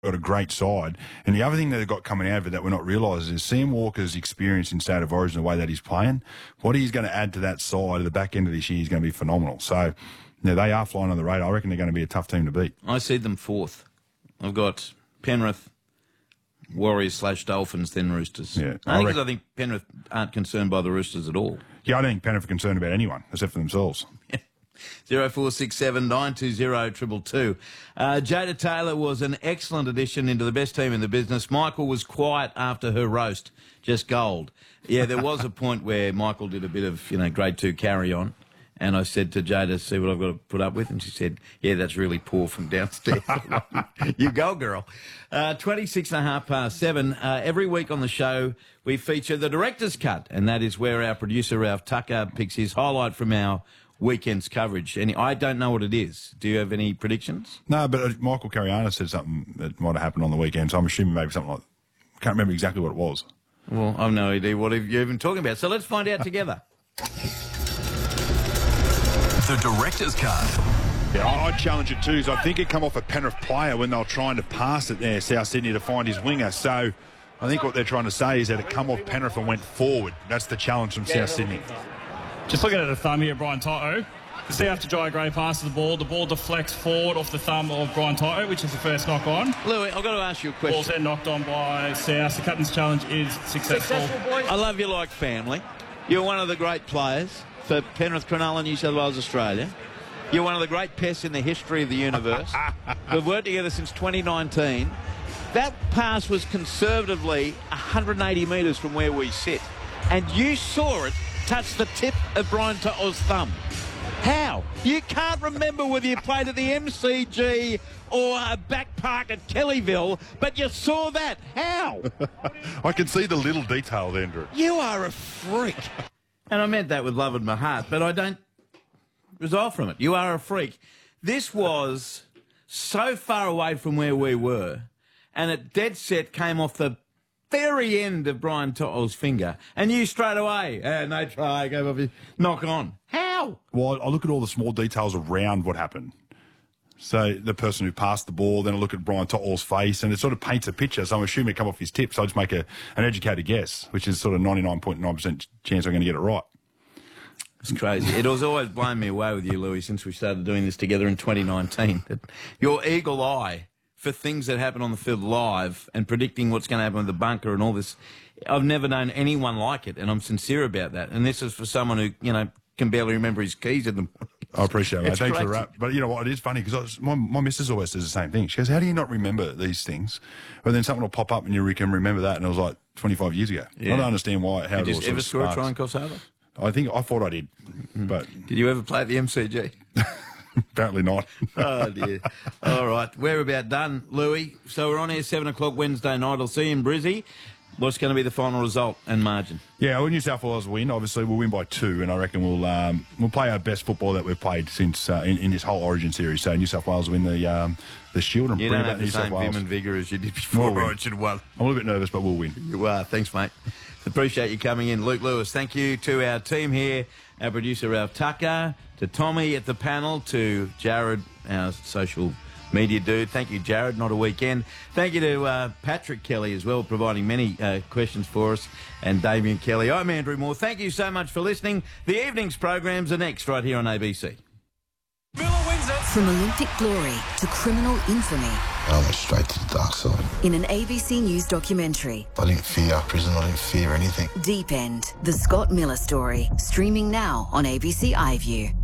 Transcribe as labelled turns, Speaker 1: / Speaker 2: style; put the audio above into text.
Speaker 1: got a great side. And the other thing that they've got coming out of it that we're not realising is Sam Walker's experience in State of Origin, the way that he's playing, what he's going to add to that side at the back end of this year is going to be phenomenal. So, they are flying on the radar. I reckon they're going to be a tough team to beat.
Speaker 2: I see them fourth. I've got Penrith, Warriors/Dolphins, then Roosters.
Speaker 1: Yeah,
Speaker 2: I think Penrith aren't concerned by the Roosters at all.
Speaker 1: Yeah, I don't think Penrith are concerned about anyone except for themselves.
Speaker 2: 0467 920 222. Jada Taylor was an excellent addition into the best team in the business. Michael was quiet after her roast, just gold. Yeah, there was a point where Michael did a bit of, grade 2 carry on. And I said to Jada, see what I've got to put up with? And she said, yeah, that's really poor from downstairs. You go, girl. 7:26. Every week on the show, we feature the director's cut. And that is where our producer, Ralph Tucker, picks his highlight from our weekend's coverage. And I don't know what it is. Do you have any predictions?
Speaker 1: No, but Michael Cariana said something that might have happened on the weekend. So I'm assuming maybe something like, I can't remember exactly what it was.
Speaker 2: Well, I've no idea what you're even talking about. So let's find out together.
Speaker 3: The director's cut.
Speaker 1: Yeah, I'd challenge it too, because I think it come off a Penrith player when they were trying to pass it there, South Sydney, to find his winger. So I think what they're trying to say is that it come off Penrith and went forward. That's the challenge from South Sydney.
Speaker 4: Just looking at the thumb here, Brian Toto. The South to Jai Gray passes the ball deflects forward off the thumb of Brian Toto, which is the first knock on.
Speaker 2: Louis, I've got to ask you a question.
Speaker 4: Ball's then knocked on by South. The captain's challenge is successful.
Speaker 2: I love you like family. You're one of the great players for Penrith, Cronulla, New South Wales, Australia. You're one of the great pests in the history of the universe. We've worked together since 2019. That pass was conservatively 180 metres from where we sit. And you saw it touch the tip of Brian Toto's thumb. How? You can't remember whether you played at the MCG or a back park at Kellyville, but you saw that. How?
Speaker 1: I can see the little detail there, Andrew.
Speaker 2: You are a freak. And I meant that with love in my heart, but I don't resolve from it. You are a freak. This was so far away from where we were, and it dead set came off the very end of Brian Toto's finger, and you straight away, no try, go off, knock on. How?
Speaker 1: Well, I look at all the small details around what happened. So the person who passed the ball, then I look at Brian Toto's face, and it sort of paints a picture. So I'm assuming it come off his tip, so I just make an educated guess, which is sort of 99.9% chance I'm going to get it right.
Speaker 2: It's crazy. It has always blown me away with you, Louis, since we started doing this together in 2019. That your eagle eye for things that happen on the field live and predicting what's going to happen with the bunker and all this. I've never known anyone like it, and I'm sincere about that. And this is for someone who, can barely remember his keys in the morning.
Speaker 1: I appreciate it. Thanks for the wrap. But you know what? It is funny because my missus always says the same thing. She goes, how do you not remember these things? But then something will pop up and you can remember that. And it was like 25 years ago. Yeah. I don't understand how
Speaker 2: did
Speaker 1: it was.
Speaker 2: Did you ever score a try and cross over?
Speaker 1: I thought I did. But
Speaker 2: did you ever play at the MCG?
Speaker 1: Apparently not.
Speaker 2: Oh, dear. All right. We're about done, Louis. So we're on here 7 o'clock Wednesday night. I'll see you in Brizzy. What's going to be the final result and margin?
Speaker 1: Yeah, well, New South Wales win. Obviously, we'll win by 2, and I reckon we'll play our best football that we've played since in this whole Origin series. So New South Wales win the Shield and
Speaker 2: you
Speaker 1: bring
Speaker 2: don't
Speaker 1: back
Speaker 2: have the
Speaker 1: New South
Speaker 2: same
Speaker 1: Wales.
Speaker 2: vim and vigour as you did before Origin 1.
Speaker 1: I'm a little bit nervous, but we'll win.
Speaker 2: You are. Thanks, mate. Appreciate you coming in. Luke Lewis, thank you to our team here, our producer Ralph Tucker, to Tommy at the panel, to Jared, our social media dude. Thank you, Jared. Not a weekend. Thank you to Patrick Kelly as well, providing many questions for us, and Damien Kelly. I'm Andrew Moore. Thank you so much for listening. The evening's programs are next right here on ABC.
Speaker 3: Villa wins it.
Speaker 5: From Olympic glory to criminal infamy.
Speaker 6: I went straight to the dark side.
Speaker 5: In an ABC News documentary.
Speaker 6: I didn't fear prison. I didn't fear anything.
Speaker 5: Deep End, the Scott Miller story. Streaming now on ABC iView.